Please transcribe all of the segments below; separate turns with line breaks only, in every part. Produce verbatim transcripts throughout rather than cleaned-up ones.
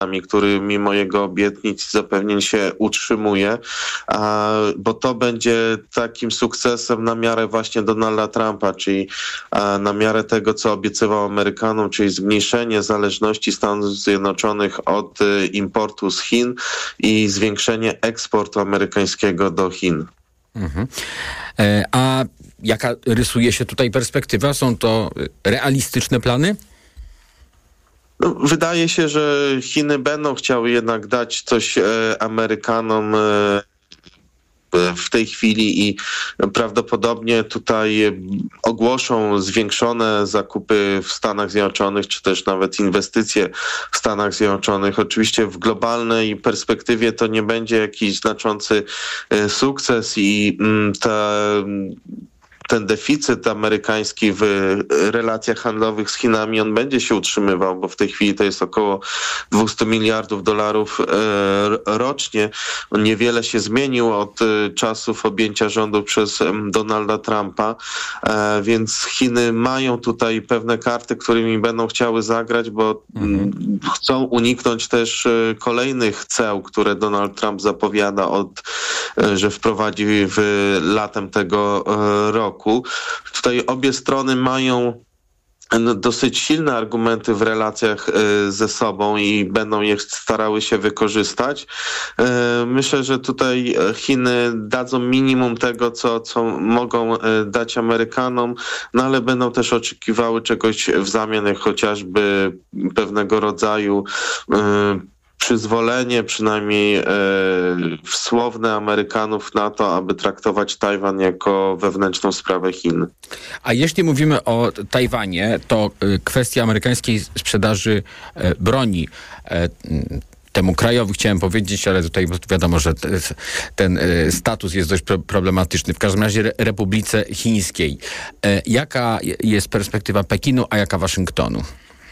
który mimo jego obietnic i zapewnień się utrzymuje, a, bo to będzie takim sukcesem na miarę właśnie Donalda Trumpa, czyli a, na miarę tego, co obiecywał Amerykanom, czyli zmniejszenie zależności Stanów Zjednoczonych od y, importu z Chin i zwiększenie eksportu amerykańskiego do Chin.
Mhm. E, a jaka rysuje się tutaj perspektywa? Są to realistyczne plany?
No, wydaje się, że Chiny będą chciały jednak dać coś e, Amerykanom e, w tej chwili i prawdopodobnie tutaj ogłoszą zwiększone zakupy w Stanach Zjednoczonych, czy też nawet inwestycje w Stanach Zjednoczonych. Oczywiście w globalnej perspektywie to nie będzie jakiś znaczący e, sukces i mm, ta ten deficyt amerykański w relacjach handlowych z Chinami, on będzie się utrzymywał, bo w tej chwili to jest około dwieście miliardów dolarów rocznie. On niewiele się zmienił od czasów objęcia rządu przez Donalda Trumpa, więc Chiny mają tutaj pewne karty, którymi będą chciały zagrać, bo mhm. chcą uniknąć też kolejnych ceł, które Donald Trump zapowiada, od, że wprowadzi w latem tego roku. Tutaj obie strony mają dosyć silne argumenty w relacjach ze sobą i będą je starały się wykorzystać. Myślę, że tutaj Chiny dadzą minimum tego, co, co mogą dać Amerykanom, no ale będą też oczekiwały czegoś w zamian, jak chociażby pewnego rodzaju przyzwolenie, przynajmniej e, słowne Amerykanów na to, aby traktować Tajwan jako wewnętrzną sprawę Chin.
A jeśli mówimy o Tajwanie, to y, kwestia amerykańskiej sprzedaży y, broni y, temu krajowi chciałem powiedzieć, ale tutaj wiadomo, że te, ten y, status jest dość pro, problematyczny. W każdym razie re, Republice Chińskiej. Y, jaka jest perspektywa Pekinu, a jaka Waszyngtonu?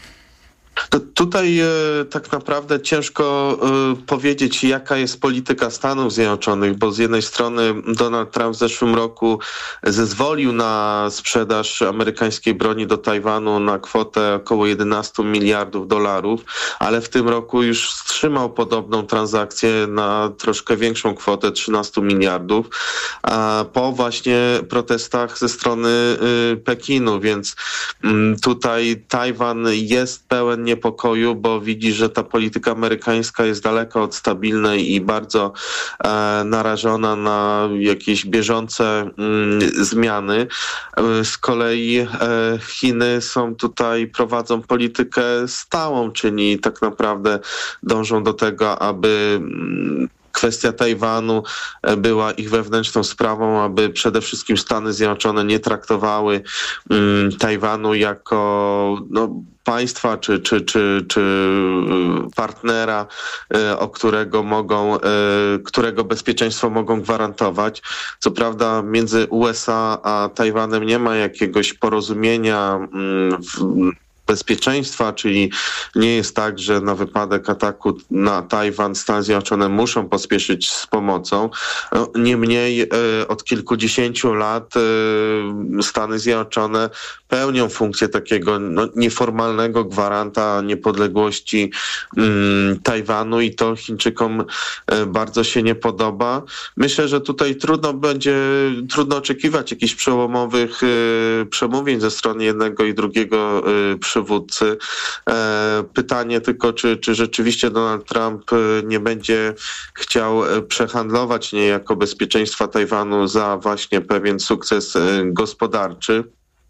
To tutaj e, tak naprawdę ciężko e, powiedzieć, jaka jest polityka Stanów Zjednoczonych, bo z jednej strony Donald Trump w zeszłym roku zezwolił na sprzedaż amerykańskiej broni do Tajwanu na kwotę około jedenaście miliardów dolarów, ale w tym roku już wstrzymał podobną transakcję na troszkę większą kwotę trzynaście miliardów, a po właśnie protestach ze strony y, Pekinu, więc y, tutaj Tajwan jest pełen niepokoju, bo widzi, że ta polityka amerykańska jest daleko od stabilnej i bardzo e, narażona na jakieś bieżące mm, zmiany. E, z kolei e, Chiny są tutaj, prowadzą politykę stałą, czyli tak naprawdę dążą do tego, aby mm, kwestia Tajwanu była ich wewnętrzną sprawą, aby przede wszystkim Stany Zjednoczone nie traktowały um, Tajwanu jako no, państwa czy, czy, czy, czy partnera, o którego mogą, którego bezpieczeństwo mogą gwarantować. Co prawda między U S A a Tajwanem nie ma jakiegoś porozumienia w bezpieczeństwa, czyli nie jest tak, że na wypadek ataku na Tajwan Stany Zjednoczone muszą pospieszyć z pomocą. Niemniej od kilkudziesięciu lat Stany Zjednoczone pełnią funkcję takiego no, nieformalnego gwaranta niepodległości um, Tajwanu i to Chińczykom bardzo się nie podoba. Myślę, że tutaj trudno będzie, trudno oczekiwać jakichś przełomowych y, przemówień ze strony jednego i drugiego y, przywódcy. E, pytanie tylko, czy, czy rzeczywiście Donald Trump nie będzie chciał przehandlować niejako bezpieczeństwa Tajwanu za właśnie pewien sukces gospodarczy.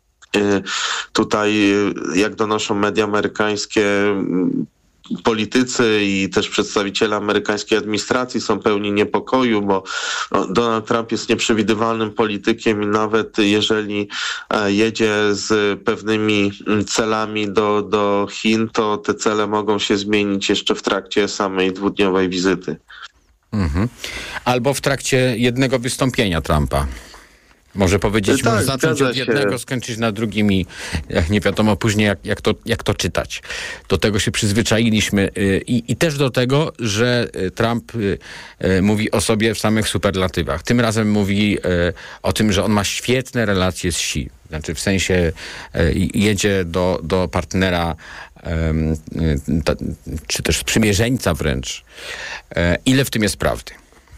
Tutaj, jak donoszą media amerykańskie, politycy i też przedstawiciele amerykańskiej administracji są pełni niepokoju, bo Donald Trump jest nieprzewidywalnym politykiem i nawet jeżeli jedzie z pewnymi celami do, do Chin, to te cele mogą się zmienić jeszcze w trakcie samej dwudniowej wizyty.
Mhm. Albo w trakcie jednego wystąpienia Trumpa. Może powiedzieć,
Tak,
może zacząć od
się.
jednego, skończyć na drugim i jak nie wiadomo później, jak, jak, to, jak to czytać. Do tego się przyzwyczailiśmy. I, I też do tego, że Trump mówi o sobie w samych superlatywach. Tym razem mówi o tym, że on ma świetne relacje z Xi. Znaczy w sensie jedzie do, do partnera, czy też sprzymierzeńca wręcz. Ile w tym jest prawdy?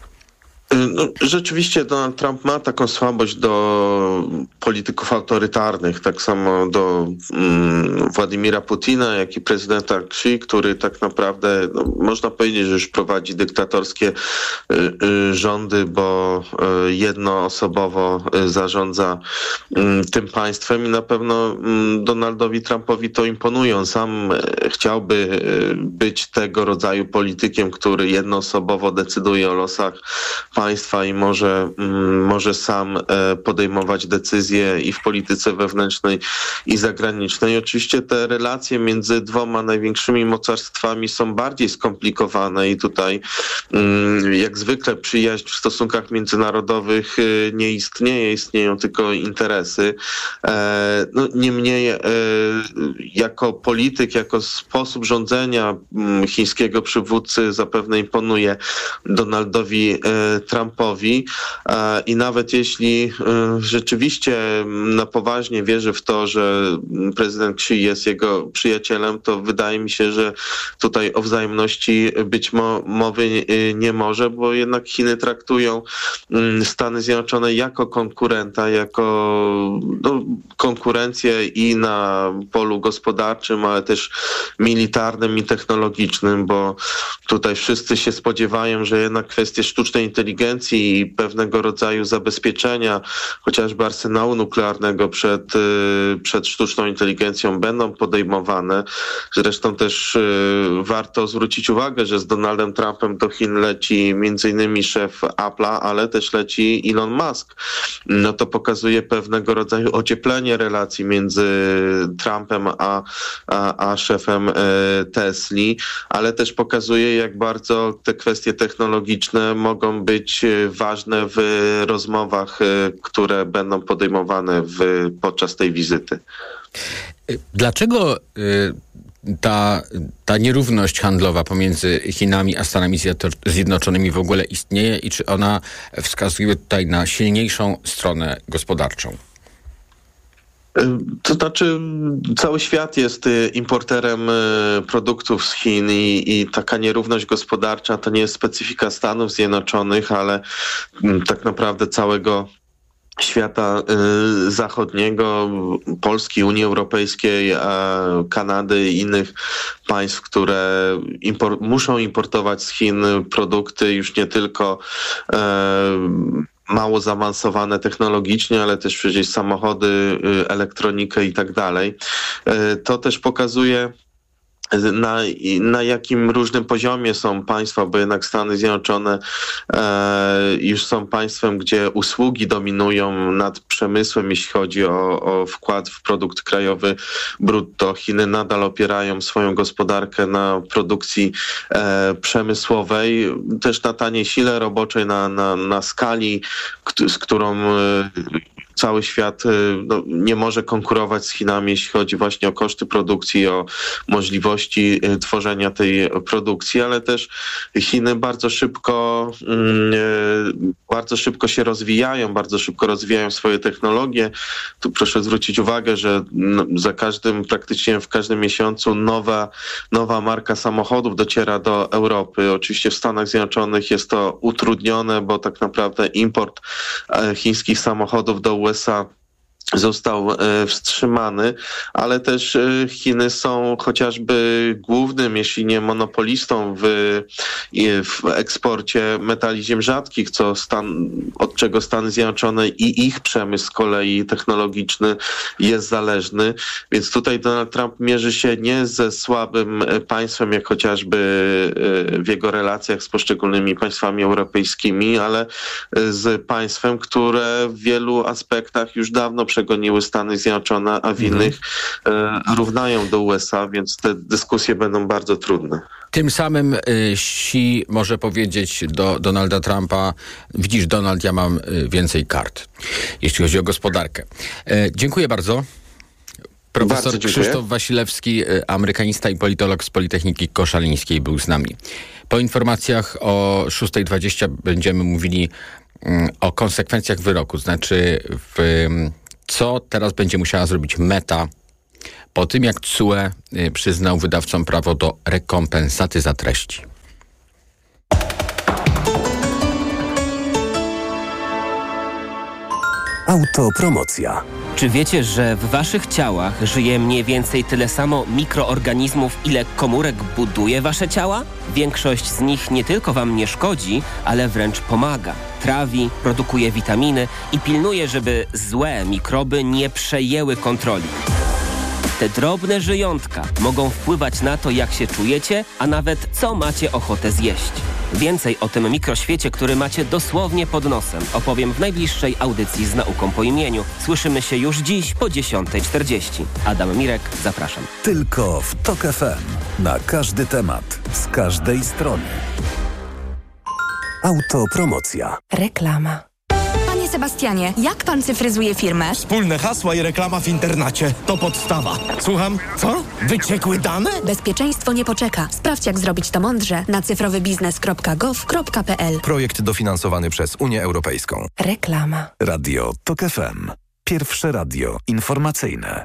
No, rzeczywiście Donald Trump ma taką słabość do polityków autorytarnych, tak samo do mm, Władimira Putina, jak i prezydenta Xi, który tak naprawdę, no, można powiedzieć, że już prowadzi dyktatorskie y, y, rządy, bo y, jednoosobowo y, zarządza y, tym państwem i na pewno y, Donaldowi Trumpowi to imponuje. On sam y, chciałby y, być tego rodzaju politykiem, który jednoosobowo decyduje o losach państwa i może, może sam podejmować decyzje i w polityce wewnętrznej i zagranicznej. Oczywiście te relacje między dwoma największymi mocarstwami są bardziej skomplikowane i tutaj jak zwykle przyjaźń w stosunkach międzynarodowych nie istnieje, istnieją tylko interesy. No, niemniej jako polityk, jako sposób rządzenia chińskiego przywódcy zapewne imponuje Donaldowi Trumpowi i nawet jeśli rzeczywiście na poważnie wierzy w to, że prezydent Xi jest jego przyjacielem, to wydaje mi się, że tutaj o wzajemności być mo- mowy nie może, bo jednak Chiny traktują Stany Zjednoczone jako konkurenta, jako no, konkurencję i na polu gospodarczym, ale też militarnym i technologicznym, bo tutaj wszyscy się spodziewają, że jednak kwestie sztucznej inteligencji i pewnego rodzaju zabezpieczenia, chociażby arsenału nuklearnego przed, przed sztuczną inteligencją będą podejmowane. Zresztą też warto zwrócić uwagę, że z Donaldem Trumpem do Chin leci między innymi szef Apple'a, ale też leci Elon Musk. No to pokazuje pewnego rodzaju ocieplenie relacji między Trumpem a, a, a szefem Tesli, ale też pokazuje, jak bardzo te kwestie technologiczne mogą być ważne w rozmowach, które będą podejmowane w, podczas tej wizyty.
Dlaczego ta, ta nierówność handlowa pomiędzy Chinami a Stanami Zjednoczonymi w ogóle istnieje i czy ona wskazuje tutaj na silniejszą stronę gospodarczą?
To znaczy, cały świat jest importerem produktów z Chin i, i taka nierówność gospodarcza to nie jest specyfika Stanów Zjednoczonych, ale tak naprawdę całego świata y, zachodniego, Polski, Unii Europejskiej, a Kanady i innych państw, które impor- muszą importować z Chin produkty już nie tylko y, mało zaawansowane technologicznie, ale też przecież samochody, elektronikę i tak dalej. To też pokazuje, na, na jakim różnym poziomie są państwa, bo jednak Stany Zjednoczone e, już są państwem, gdzie usługi dominują nad przemysłem, jeśli chodzi o, o wkład w produkt krajowy brutto. Chiny nadal opierają swoją gospodarkę na produkcji e, przemysłowej, też na taniej sile roboczej, na, na, na skali, z którą e, cały świat no, nie może konkurować z Chinami, jeśli chodzi właśnie o koszty produkcji, o możliwości tworzenia tej produkcji, ale też Chiny bardzo szybko, bardzo szybko się rozwijają, bardzo szybko rozwijają swoje technologie. Tu proszę zwrócić uwagę, że za każdym, praktycznie w każdym miesiącu nowa, nowa marka samochodów dociera do Europy. Oczywiście w Stanach Zjednoczonych jest to utrudnione, bo tak naprawdę import chińskich samochodów do U S A został wstrzymany, ale też Chiny są chociażby głównym, jeśli nie monopolistą w, w eksporcie metali ziem rzadkich, co Stan, od czego Stany Zjednoczone i ich przemysł z kolei technologiczny jest zależny. Więc tutaj Donald Trump mierzy się nie ze słabym państwem, jak chociażby w jego relacjach z poszczególnymi państwami europejskimi, ale z państwem, które w wielu aspektach już dawno przegrało dlaczego nie Stany Zjednoczone, a w
mhm.
innych e, równają do U S A, więc te dyskusje będą bardzo trudne.
Tym samym y, Xi może powiedzieć do Donalda Trumpa: widzisz, Donald, ja mam y, więcej kart, jeśli chodzi o gospodarkę. E, dziękuję bardzo. Profesor Krzysztof Wasilewski, amerykanista i politolog z Politechniki Koszalińskiej, był z nami. Po informacjach o szósta dwadzieścia będziemy mówili mm, o konsekwencjach wyroku, znaczy w, co teraz będzie musiała zrobić Meta po tym, jak C U E y, przyznał wydawcom prawo do rekompensaty za treści.
Autopromocja.
Czy wiecie, że w waszych ciałach żyje mniej więcej tyle samo mikroorganizmów, ile komórek buduje wasze ciała? Większość z nich nie tylko wam nie szkodzi, ale wręcz pomaga. Trawi, produkuje witaminy i pilnuje, żeby złe mikroby nie przejęły kontroli. Te drobne żyjątka mogą wpływać na to, jak się czujecie, a nawet co macie ochotę zjeść. Więcej o tym mikroświecie, który macie dosłownie pod nosem, opowiem w najbliższej audycji z nauką po imieniu. Słyszymy się już dziś po dziesiąta czterdzieści. Adam Mirek, zapraszam.
Tylko w TOK F M. Na każdy temat, z każdej strony. Autopromocja.
Reklama. Panie Sebastianie, jak pan cyfryzuje firmę?
Wspólne hasła i reklama w internacie to podstawa. Słucham? Co? Wyciekły dane?
Bezpieczeństwo nie poczeka. Sprawdź, jak zrobić to mądrze na cyfrowybiznes kropka gov kropka p l.
Projekt dofinansowany przez Unię Europejską.
Reklama.
Radio TOK F M. Pierwsze radio informacyjne.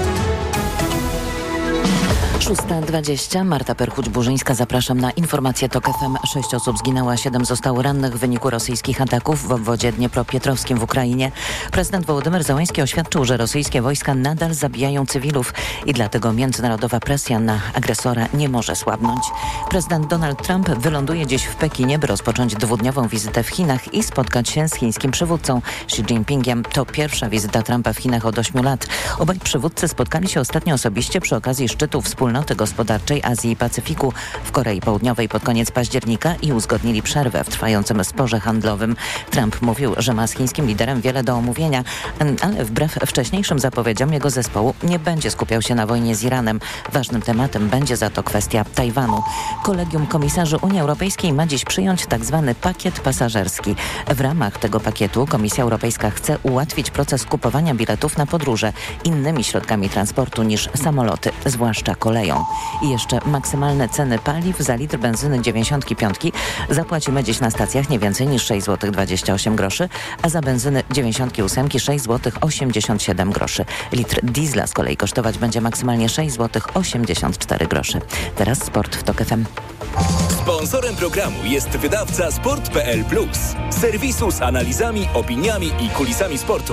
szósta dwadzieścia. Marta Perchuć-Burzyńska, zapraszam na informację TOK F M. Sześć osób zginęło, a siedem zostało rannych w wyniku rosyjskich ataków w obwodzie dniepropietrowskim w Ukrainie. Prezydent Wołodymyr Zełański oświadczył, że rosyjskie wojska nadal zabijają cywilów i dlatego międzynarodowa presja na agresora nie może słabnąć. Prezydent Donald Trump wyląduje dziś w Pekinie, by rozpocząć dwudniową wizytę w Chinach i spotkać się z chińskim przywódcą Xi Jinpingiem. To pierwsza wizyta Trumpa w Chinach od ośmiu lat. Obaj przywódcy spotkali się ostatnio osobiście przy okazji szczytu wspólnoty gospodarczej Azji i Pacyfiku w Korei Południowej pod koniec października i uzgodnili przerwę w trwającym sporze handlowym. Trump mówił, że ma z chińskim liderem wiele do omówienia, ale wbrew wcześniejszym zapowiedziom jego zespołu nie będzie skupiał się na wojnie z Iranem. Ważnym tematem będzie za to kwestia Tajwanu. Kolegium Komisarzy Unii Europejskiej ma dziś przyjąć tzw. pakiet pasażerski. W ramach tego pakietu Komisja Europejska chce ułatwić proces kupowania biletów na podróże innymi środkami transportu niż samoloty, zwłaszcza koleją. I jeszcze maksymalne ceny paliw za litr benzyny dziewięćdziesiątki piątki zapłacimy dziś na stacjach nie więcej niż sześć złotych dwadzieścia osiem groszy, a za benzyny dziewięćdziesiątki ósemki sześć złotych osiemdziesiąt siedem groszy. Litr diesla z kolei kosztować będzie maksymalnie sześć złotych osiemdziesiąt cztery groszy. Teraz sport w TOK F M.
Sponsorem programu jest wydawca sport kropka p l plus, serwisu z analizami, opiniami i kulisami sportu.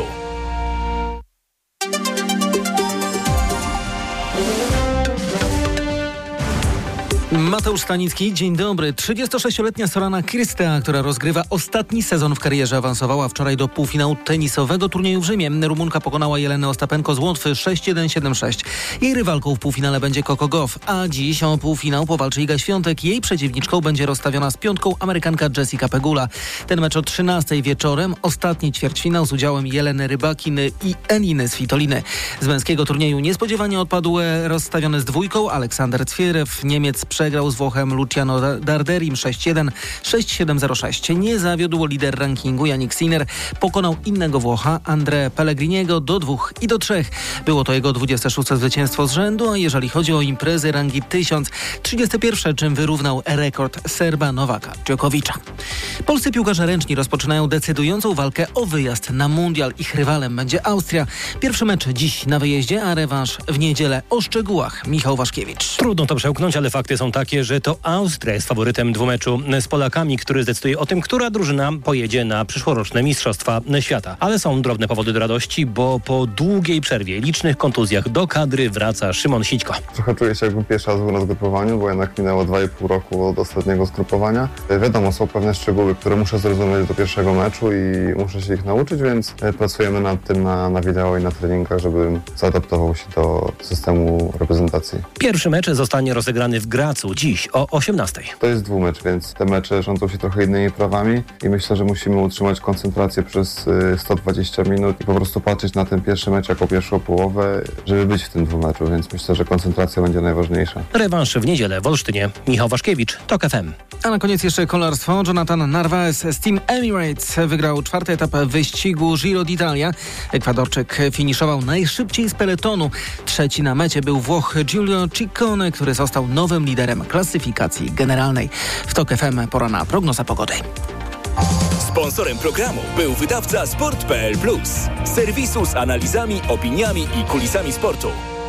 Mateusz Stanicki, dzień dobry. trzydziestosześcioletnia Sorana Cîrstea, która rozgrywa ostatni sezon w karierze, awansowała wczoraj do półfinału tenisowego turnieju w Rzymie. Rumunka pokonała Jelenę Ostapenko z Łotwy sześć jeden siedem sześć. Jej rywalką w półfinale będzie Coco Gauff, a dziś o półfinał powalczy Iga Świątek. Jej przeciwniczką będzie rozstawiona z piątką Amerykanka Jessica Pegula. Ten mecz o trzynastej wieczorem, ostatni ćwierćfinał z udziałem Jeleny Rybakiny i Eliny Svitoliny. Z męskiego turnieju niespodziewanie odpadł rozstawiony z dwójką Aleksander Zverev. Niemiec przegrał z Włochem Luciano Darderim sześć jeden sześć siedem zero sześć. Nie zawiódł lider rankingu Jannik Sinner. Pokonał innego Włocha André Pellegriniego do dwóch i do trzech. Było to jego dwudzieste szóste zwycięstwo z rzędu, a jeżeli chodzi o imprezy rangi tysiąc, trzydzieste pierwsze, czym wyrównał rekord Serba Nowaka Dżokowicza. Polscy piłkarze ręczni rozpoczynają decydującą walkę o wyjazd na mundial. Ich rywalem będzie Austria. Pierwszy mecz dziś na wyjeździe, a rewanż w niedzielę. O szczegółach Michał Waszkiewicz.
Trudno to przełknąć, ale fakty są takie, że to Austria jest faworytem dwumeczu z Polakami, który zdecyduje o tym, która drużyna pojedzie na przyszłoroczne Mistrzostwa Świata. Ale są drobne powody do radości, bo po długiej przerwie, licznych kontuzjach do kadry wraca Szymon Sićko.
Trochę czuję się, jakbym pierwszy raz był na zgrupowaniu, bo jednak minęło dwa i pół roku od ostatniego zgrupowania. Wiadomo, są pewne szczegóły, które muszę zrozumieć do pierwszego meczu i muszę się ich nauczyć, więc pracujemy nad tym na, na wideo i na treningach, żebym zaadaptował się do systemu reprezentacji.
Pierwszy mecz zostanie rozegrany w Gracu dziś o osiemnastej.
To jest dwumecz, więc te mecze rządzą się trochę innymi prawami i myślę, że musimy utrzymać koncentrację przez sto dwadzieścia minut i po prostu patrzeć na ten pierwszy mecz jako pierwszą połowę, żeby być w tym dwumeczu, więc myślę, że koncentracja będzie najważniejsza.
Rewanż w niedzielę w Olsztynie. Michał Waszkiewicz, TOK F M.
A na koniec jeszcze kolarstwo. Jonathan Narvaez z Team Emirates wygrał czwarty etap wyścigu Giro d'Italia. Ekwadorczyk finiszował najszybciej z peletonu. Trzeci na mecie był Włoch Giulio Ciccone, który został nowym liderem klasyfikacji generalnej. W TOK F M pora na prognoza pogody.
Sponsorem programu był wydawca sport kropka p l plus, serwisu z analizami, opiniami i kulisami sportu.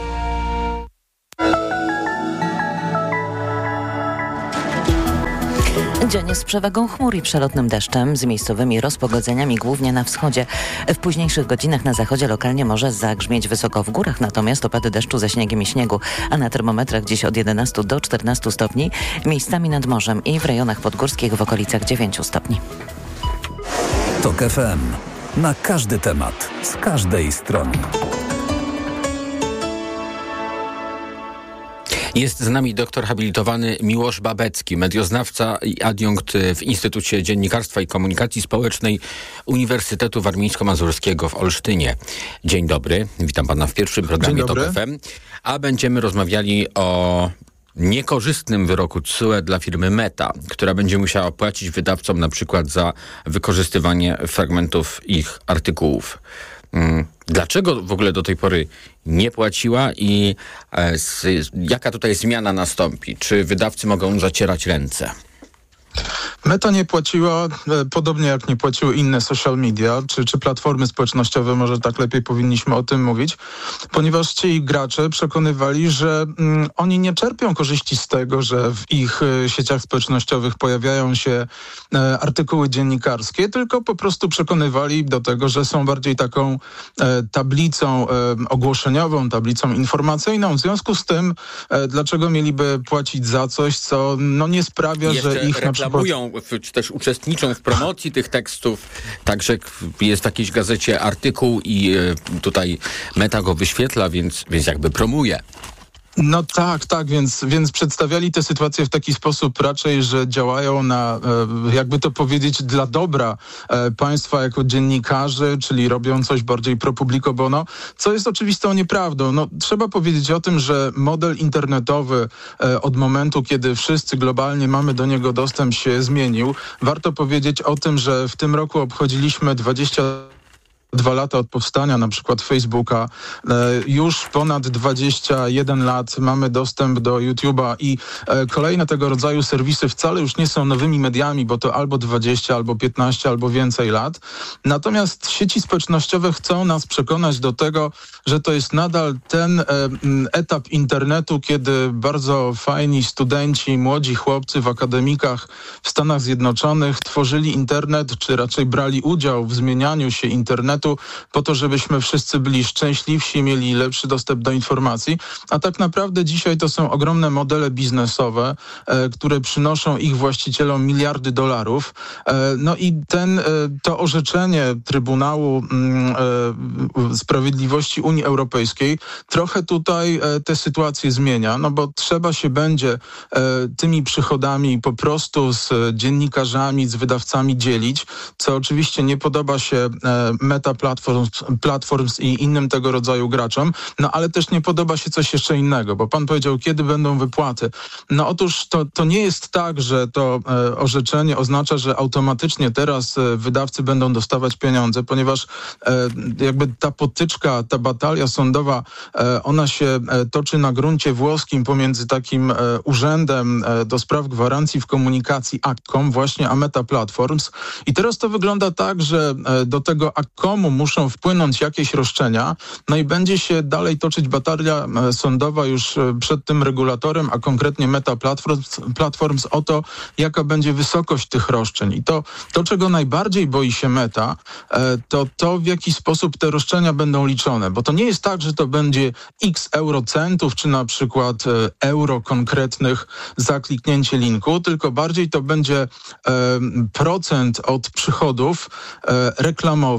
Dzień z przewagą chmur i przelotnym deszczem, z miejscowymi rozpogodzeniami głównie na wschodzie. W późniejszych godzinach na zachodzie lokalnie może zagrzmieć wysoko w górach, natomiast opady deszczu ze śniegiem i śniegu, a na termometrach dziś od jedenastu do czternastu stopni, miejscami nad morzem i w rejonach podgórskich w okolicach dziewięciu stopni.
TOK F M. Na każdy temat, z każdej strony.
Jest z nami doktor habilitowany Miłosz Babecki, medioznawca i adiunkt w Instytucie Dziennikarstwa i Komunikacji Społecznej Uniwersytetu Warmińsko-Mazurskiego w Olsztynie. Dzień dobry, witam pana w pierwszym programie TOK F M, a będziemy rozmawiali o niekorzystnym wyroku T S U E dla firmy Meta, która będzie musiała płacić wydawcom na przykład za wykorzystywanie fragmentów ich artykułów. Dlaczego w ogóle do tej pory nie płaciła i e, z, jaka tutaj zmiana nastąpi? Czy wydawcy mogą zacierać ręce?
Meta nie płaciła, e, podobnie jak nie płaciły inne social media, czy, czy platformy społecznościowe, może tak lepiej powinniśmy o tym mówić, ponieważ ci gracze przekonywali, że mm, oni nie czerpią korzyści z tego, że w ich e, sieciach społecznościowych pojawiają się e, artykuły dziennikarskie, tylko po prostu przekonywali do tego, że są bardziej taką e, tablicą e, ogłoszeniową, tablicą informacyjną. W związku z tym, e, dlaczego mieliby płacić za coś, co no, nie sprawia,
Jeszcze
że ich na przykład...
czy też uczestniczą w promocji tych tekstów, także jest w jakiejś gazecie artykuł i tutaj Meta go wyświetla, więc, więc jakby promuje.
No tak, tak, więc, więc przedstawiali tę sytuację w taki sposób raczej, że działają na, jakby to powiedzieć, dla dobra państwa jako dziennikarzy, czyli robią coś bardziej pro publico bono, co jest oczywistą nieprawdą. No, trzeba powiedzieć o tym, że model internetowy od momentu, kiedy wszyscy globalnie mamy do niego dostęp, się zmienił. Warto powiedzieć o tym, że w tym roku obchodziliśmy dwadzieścia dwa lata od powstania na przykład Facebooka. Już ponad dwadzieścia jeden lat mamy dostęp do YouTube'a i kolejne tego rodzaju serwisy wcale już nie są nowymi mediami, bo to albo dwadzieścia, albo piętnaście, albo więcej lat. Natomiast sieci społecznościowe chcą nas przekonać do tego, że to jest nadal ten etap internetu, kiedy bardzo fajni studenci, młodzi chłopcy w akademikach w Stanach Zjednoczonych tworzyli internet, czy raczej brali udział w zmienianiu się internetu po to, żebyśmy wszyscy byli szczęśliwsi, mieli lepszy dostęp do informacji, a tak naprawdę dzisiaj to są ogromne modele biznesowe, e, które przynoszą ich właścicielom miliardy dolarów. E, no i ten, e, to orzeczenie Trybunału e, Sprawiedliwości Unii Europejskiej trochę tutaj e, tę sytuację zmienia, no bo trzeba się będzie e, tymi przychodami po prostu z dziennikarzami, z wydawcami dzielić, co oczywiście nie podoba się e, Meta Platforms, Platforms i innym tego rodzaju graczom, no ale też nie podoba się coś jeszcze innego, bo pan powiedział, kiedy będą wypłaty. No otóż to, to nie jest tak, że to e, orzeczenie oznacza, że automatycznie teraz e, wydawcy będą dostawać pieniądze, ponieważ e, jakby ta potyczka, ta batalia sądowa, e, ona się e, toczy na gruncie włoskim pomiędzy takim e, urzędem e, do spraw gwarancji w komunikacji A C K O M właśnie, a Meta Platforms. I teraz to wygląda tak, że e, do tego A C K O M u muszą wpłynąć jakieś roszczenia, no i będzie się dalej toczyć batalia e, sądowa już e, przed tym regulatorem, a konkretnie Meta Platforms, Platforms o to, jaka będzie wysokość tych roszczeń. I to, to czego najbardziej boi się Meta, e, to to, w jaki sposób te roszczenia będą liczone. Bo to nie jest tak, że to będzie x eurocentów, czy na przykład e, euro konkretnych za kliknięcie linku, tylko bardziej to będzie e, procent od przychodów e, reklamowych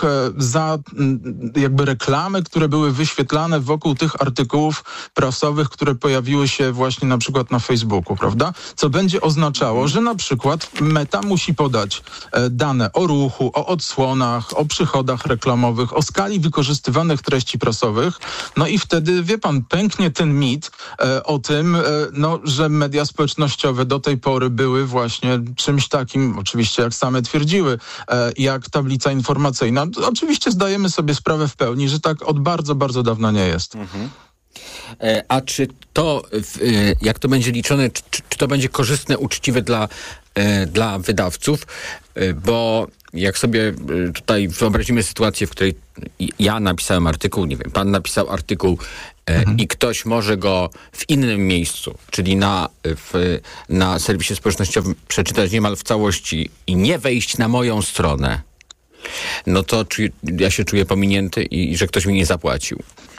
za jakby reklamy, które były wyświetlane wokół tych artykułów prasowych, które pojawiły się właśnie na przykład na Facebooku, prawda? Co będzie oznaczało, że na przykład Meta musi podać dane o ruchu, o odsłonach, o przychodach reklamowych, o skali wykorzystywanych treści prasowych. No i wtedy, wie pan, pęknie ten mit e, o tym, e, no, że media społecznościowe do tej pory były właśnie czymś takim, oczywiście jak same twierdziły, e, jak tablica informacyjna. Oczywiście zdajemy sobie sprawę w pełni, że tak od bardzo, bardzo dawna nie jest.
Mhm. A czy to, jak to będzie liczone, czy, czy to będzie korzystne, uczciwe dla, dla wydawców? Bo jak sobie tutaj wyobrazimy sytuację, w której ja napisałem artykuł, nie wiem, pan napisał artykuł mhm. i ktoś może go w innym miejscu, czyli na, w, na serwisie społecznościowym przeczytać niemal w całości i nie wejść na moją stronę, no to czy ja się czuję pominięty i, i że ktoś mi nie zapłacił?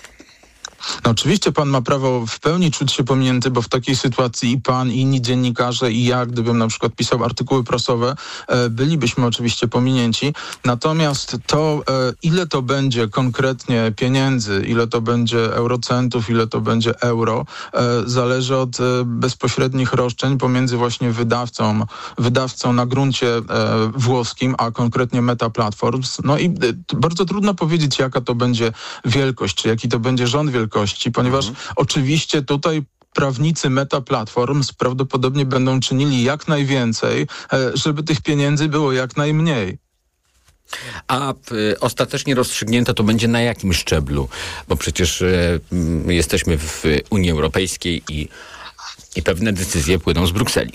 No oczywiście pan ma prawo w pełni czuć się pominięty, bo w takiej sytuacji i pan, i inni dziennikarze, i ja, gdybym na przykład pisał artykuły prasowe, e, bylibyśmy oczywiście pominięci. Natomiast to, e, ile to będzie konkretnie pieniędzy, ile to będzie eurocentów, ile to będzie euro, e, zależy od e, bezpośrednich roszczeń pomiędzy właśnie wydawcą, wydawcą na gruncie e, włoskim, a konkretnie Meta Platforms. No i e, bardzo trudno powiedzieć, jaka to będzie wielkość, czy jaki to będzie rząd wielkości, ponieważ mhm. oczywiście tutaj prawnicy Meta Platforms prawdopodobnie będą czynili jak najwięcej, żeby tych pieniędzy było jak najmniej.
A y, ostatecznie rozstrzygnięte to będzie na jakim szczeblu? Bo przecież y, y, jesteśmy w Unii Europejskiej i, i pewne decyzje płyną z Brukseli.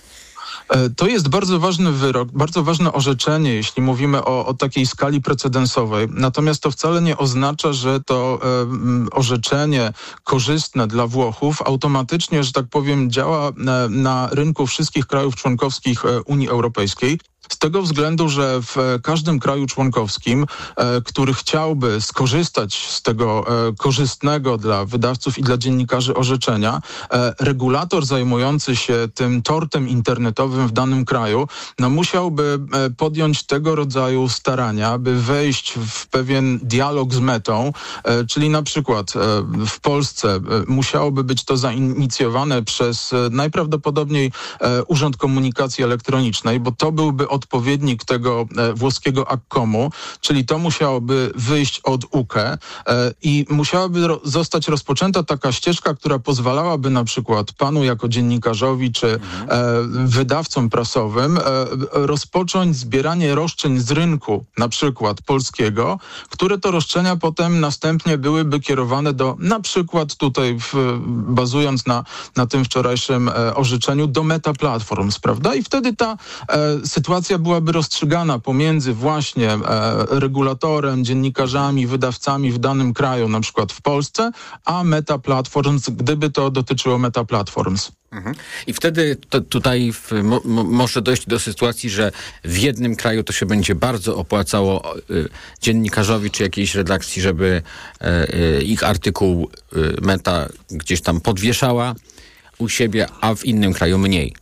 To jest bardzo ważny wyrok, bardzo ważne orzeczenie, jeśli mówimy o, o takiej skali precedensowej. Natomiast to wcale nie oznacza, że to e, orzeczenie korzystne dla Włochów automatycznie, że tak powiem, działa na, na rynku wszystkich krajów członkowskich Unii Europejskiej. Z tego względu, że w każdym kraju członkowskim, e, który chciałby skorzystać z tego e, korzystnego dla wydawców i dla dziennikarzy orzeczenia, e, regulator zajmujący się tym tortem internetowym w danym kraju, no musiałby e, podjąć tego rodzaju starania, by wejść w pewien dialog z Metą, e, czyli na przykład e, w Polsce e, musiałoby być to zainicjowane przez e, najprawdopodobniej e, Urząd Komunikacji Elektronicznej, bo to byłby odpowiednik tego e, włoskiego Accomu, czyli to musiałoby wyjść od U K E e, i musiałaby ro- zostać rozpoczęta taka ścieżka, która pozwalałaby na przykład panu jako dziennikarzowi czy mhm. e, wydawcom prasowym e, rozpocząć zbieranie roszczeń z rynku, na przykład polskiego, które to roszczenia potem następnie byłyby kierowane do, na przykład tutaj w, bazując na, na tym wczorajszym e, orzeczeniu, do Meta Platforms, prawda? I wtedy ta e, sytuacja byłaby rozstrzygana pomiędzy właśnie e, regulatorem, dziennikarzami, wydawcami w danym kraju, na przykład w Polsce, a Meta Platforms, gdyby to dotyczyło Meta Platforms.
Mhm. I wtedy to tutaj w, mo, mo, może dojść do sytuacji, że w jednym kraju to się będzie bardzo opłacało y, dziennikarzowi czy jakiejś redakcji, żeby y, y, ich artykuł y, Meta gdzieś tam podwieszała u siebie, a w innym kraju mniej.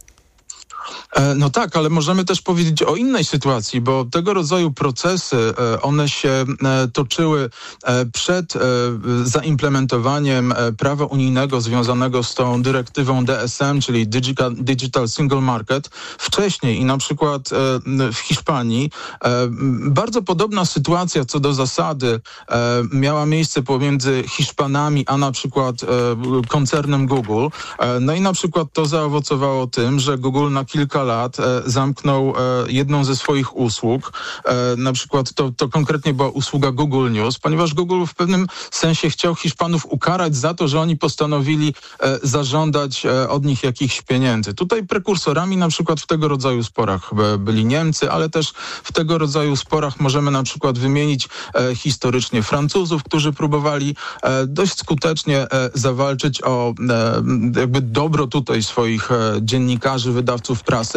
No tak, ale możemy też powiedzieć o innej sytuacji, bo tego rodzaju procesy, one się toczyły przed zaimplementowaniem prawa unijnego związanego z tą dyrektywą D S M, czyli Digital, Digital Single Market, wcześniej i na przykład w Hiszpanii. Bardzo podobna sytuacja co do zasady miała miejsce pomiędzy Hiszpanami, a na przykład koncernem Google. No i na przykład to zaowocowało tym, że Google na kilka lat e, zamknął e, jedną ze swoich usług. E, na przykład to, to konkretnie była usługa Google News, ponieważ Google w pewnym sensie chciał Hiszpanów ukarać za to, że oni postanowili e, zażądać e, od nich jakichś pieniędzy. Tutaj prekursorami na przykład w tego rodzaju sporach e, byli Niemcy, ale też w tego rodzaju sporach możemy na przykład wymienić e, historycznie Francuzów, którzy próbowali e, dość skutecznie e, zawalczyć o e, jakby dobro tutaj swoich e, dziennikarzy, wydawców prasy.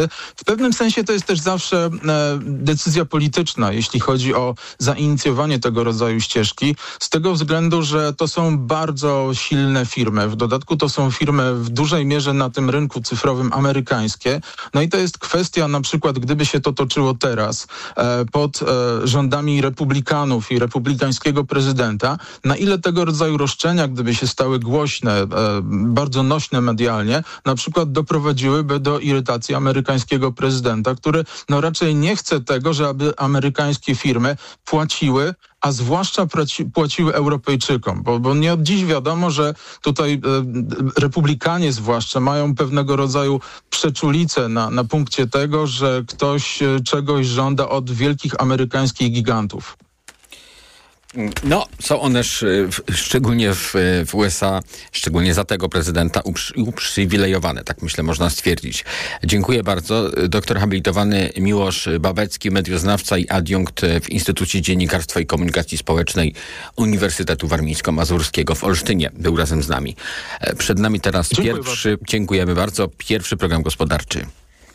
niestety. W pewnym sensie to jest też zawsze decyzja polityczna, jeśli chodzi o zainicjowanie tego rodzaju ścieżki, z tego względu, że to są bardzo silne firmy. W dodatku to są firmy w dużej mierze na tym rynku cyfrowym amerykańskie. No i to jest kwestia, na przykład, gdyby się to toczyło teraz e, pod e, rządami republikanów i republikańskiego prezydenta, na ile tego rodzaju roszczenia, gdyby się stały głośne, e, bardzo nośne medialnie, na przykład doprowadziłyby do irytacji amerykańskiego prezydenta, który no raczej nie chce tego, żeby amerykańskie firmy płaciły, a zwłaszcza płaci, płaciły Europejczykom, bo, bo nie od dziś wiadomo, że tutaj e, republikanie zwłaszcza mają pewnego rodzaju przeczulicę na, na punkcie tego, że ktoś e, czegoś żąda od wielkich amerykańskich gigantów.
No, są one sz, szczególnie w, w U S A, szczególnie za tego prezydenta uprzy, uprzywilejowane, tak myślę można stwierdzić. Dziękuję bardzo. Doktor habilitowany Miłosz Babecki, medioznawca i adiunkt w Instytucie Dziennikarstwa i Komunikacji Społecznej Uniwersytetu Warmińsko-Mazurskiego w Olsztynie był razem z nami. Przed nami teraz Dziękuję pierwszy, bardzo. dziękujemy bardzo, pierwszy program gospodarczy.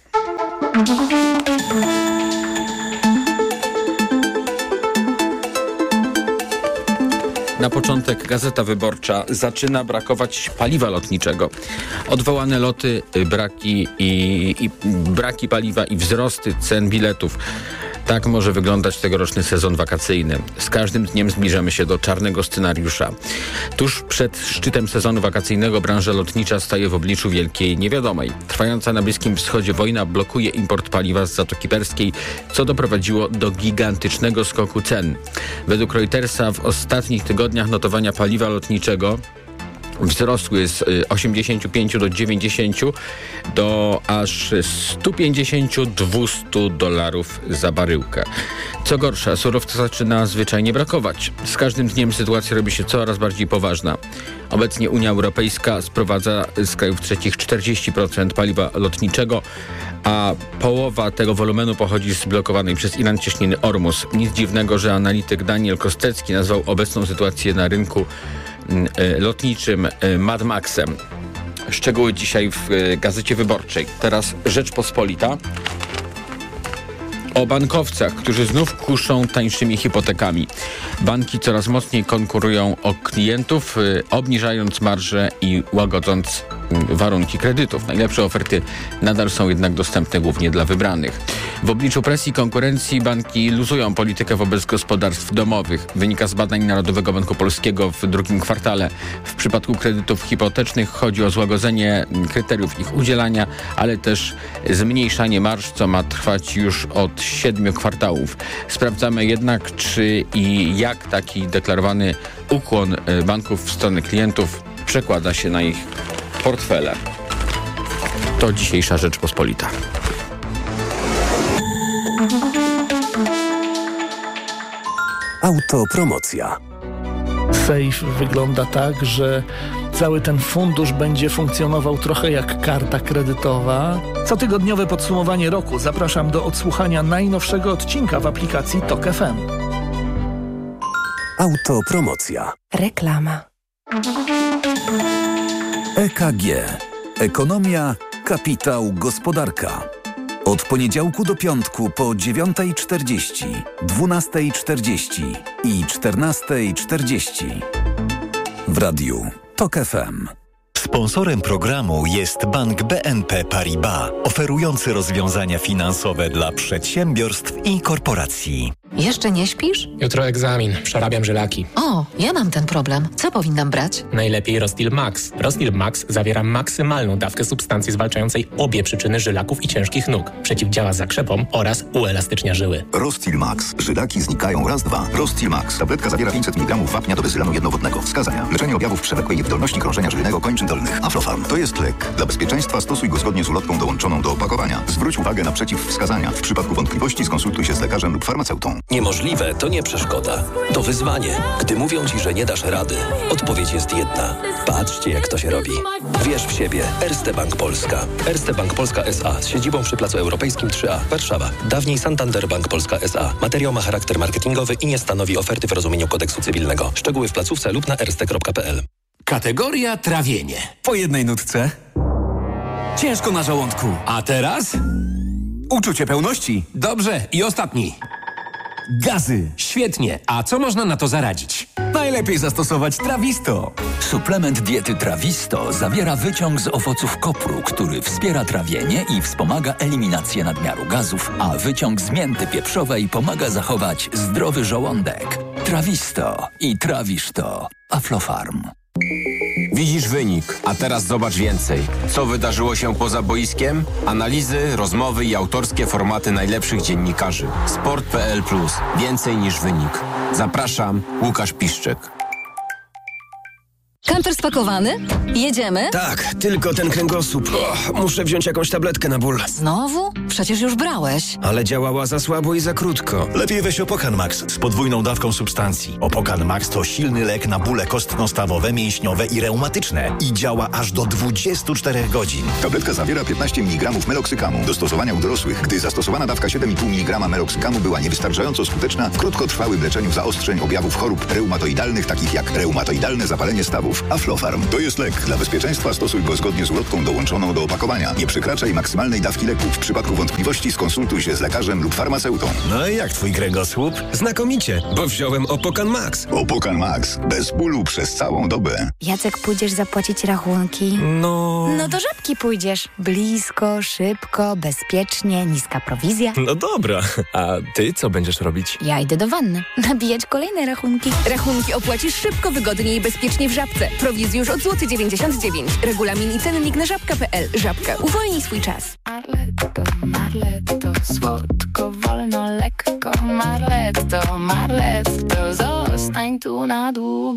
Na początek Gazeta Wyborcza. Zaczyna brakować paliwa lotniczego. Odwołane loty, braki i, i braki paliwa i wzrosty cen biletów. Tak może wyglądać tegoroczny sezon wakacyjny. Z każdym dniem zbliżamy się do czarnego scenariusza. Tuż przed szczytem sezonu wakacyjnego branża lotnicza staje w obliczu wielkiej niewiadomej. Trwająca na Bliskim Wschodzie wojna blokuje import paliwa z Zatoki Perskiej, co doprowadziło do gigantycznego skoku cen. Według Reutersa w ostatnich tygodniach notowania paliwa lotniczego wzrosły z osiemdziesięciu pięciu do dziewięćdziesięciu do aż stu pięćdziesięciu do dwustu dolarów za baryłkę. Co gorsza, surowca zaczyna zwyczajnie brakować. Z każdym dniem sytuacja robi się coraz bardziej poważna. Obecnie Unia Europejska sprowadza z krajów trzecich czterdzieści procent paliwa lotniczego, a połowa tego wolumenu pochodzi z blokowanej przez Iran cieśniny Ormus. Nic dziwnego, że analityk Daniel Kostecki nazwał obecną sytuację na rynku lotniczym Mad Maxem. Szczegóły dzisiaj w Gazecie Wyborczej. Teraz Rzeczpospolita. O bankowcach, którzy znów kuszą tańszymi hipotekami. Banki coraz mocniej konkurują o klientów, obniżając marże i łagodząc warunki kredytów. Najlepsze oferty nadal są jednak dostępne głównie dla wybranych. W obliczu presji konkurencji banki luzują politykę wobec gospodarstw domowych. Wynika z badań Narodowego Banku Polskiego w drugim kwartale. W przypadku kredytów hipotecznych chodzi o złagodzenie kryteriów ich udzielania, ale też zmniejszanie marż, co ma trwać już od siedmiu kwartałów. Sprawdzamy jednak, czy i jak taki deklarowany ukłon banków w stronę klientów przekłada się na ich portfele. To dzisiejsza Rzeczpospolita.
Autopromocja.
Sejf wygląda tak, że cały ten fundusz będzie funkcjonował trochę jak karta kredytowa. Cotygodniowe podsumowanie roku. Zapraszam do odsłuchania najnowszego odcinka w aplikacji Tok F M.
Autopromocja.
Reklama.
E K G. Ekonomia, kapitał, gospodarka. Od poniedziałku do piątku po dziewiątej czterdzieści, dwunastej czterdzieści i czternastej czterdzieści. W radiu Tok F M.
Sponsorem programu jest Bank B N P Paribas, oferujący rozwiązania finansowe dla przedsiębiorstw i korporacji.
Jeszcze nie śpisz?
Jutro egzamin, przerabiam żylaki.
O, ja mam ten problem. Co powinnam brać?
Najlepiej Rostil Max. Rostil Max zawiera maksymalną dawkę substancji zwalczającej obie przyczyny żylaków i ciężkich nóg. Przeciwdziała zakrzepom oraz uelastycznia żyły.
Rostil Max. Żylaki znikają raz, dwa. Rostil Max. Tabletka zawiera pięćset miligramów wapnia do bezylanu jednowodnego. Wskazania. Leczenie objawów przewlekłej niewydolności krążenia żyłnego kończyn dolnych. Aflofarm. To jest lek. Dla bezpieczeństwa stosuj go zgodnie z ulotką dołączoną do opakowania. Zwróć uwagę na przeciwwskazania. W przypadku wątpliwości skonsultuj się z lekarzem lub farmaceutą.
Niemożliwe to nie przeszkoda. To wyzwanie. Gdy mówią ci, że nie dasz rady, odpowiedź jest jedna. Patrzcie, jak to się robi. Wierz w siebie. Erste Bank Polska. Erste Bank Polska S A z siedzibą przy Placu Europejskim trzy A, Warszawa. Dawniej Santander Bank Polska S A. Materiał ma charakter marketingowy i nie stanowi oferty w rozumieniu kodeksu cywilnego. Szczegóły w placówce lub na erste kropka p l.
Kategoria trawienie. Po jednej nutce. Ciężko na żołądku. A teraz? Uczucie pełności.
Dobrze, i ostatni.
Gazy.
Świetnie. A co można na to zaradzić?
Najlepiej zastosować Trawisto.
Suplement diety Trawisto zawiera wyciąg z owoców kopru, który wspiera trawienie i wspomaga eliminację nadmiaru gazów, a wyciąg z mięty pieprzowej pomaga zachować zdrowy żołądek. Trawisto i trawisz to. Aflofarm.
Widzisz wynik, a teraz zobacz więcej. Co wydarzyło się poza boiskiem? Analizy, rozmowy i autorskie formaty najlepszych dziennikarzy. Sport kropka p l plus. Więcej niż wynik. Zapraszam, Łukasz Piszczek.
Kamper spakowany? Jedziemy?
Tak, tylko ten kręgosłup. O, muszę wziąć jakąś tabletkę na ból.
Znowu? Przecież już brałeś.
Ale działała za słabo i za krótko.
Lepiej weź Opokan Max z podwójną dawką substancji. Opokan Max to silny lek na bóle kostno-stawowe, mięśniowe i reumatyczne. I działa aż do dwudziestu czterech godzin.
Tabletka zawiera piętnaście miligramów meloksykamu. Do stosowania u dorosłych, gdy zastosowana dawka siedem i pół miligrama meloksykamu była niewystarczająco skuteczna w krótkotrwałym leczeniu zaostrzeń objawów chorób reumatoidalnych, takich jak reumatoidalne zapalenie stawów. Aflofarm to jest lek. Dla bezpieczeństwa stosuj go zgodnie z ulotką dołączoną do opakowania. Nie przekraczaj maksymalnej dawki leku. W przypadku wątpliwości skonsultuj się z lekarzem lub farmaceutą.
No i jak twój kręgosłup?
Znakomicie, bo wziąłem Opokan Max.
Opokan Max. Bez bólu przez całą dobę.
Jacek, pójdziesz zapłacić rachunki?
No...
No do Żabki pójdziesz. Blisko, szybko, bezpiecznie, niska prowizja.
No dobra. A ty co będziesz robić?
Ja idę do wanny. Nabijać kolejne rachunki.
Rachunki opłacisz szybko, wygodnie i bezpiecznie w Żabce. Prowizji już od złoty dziewięćdziesiąt dziewięć. Regulamin i cennik na żabka kropka p l. Żabka. Uwolnij swój czas.
Marletto, Marletto, słodko, wolno, lekko. Marletto, Marletto, zostań tu na długo.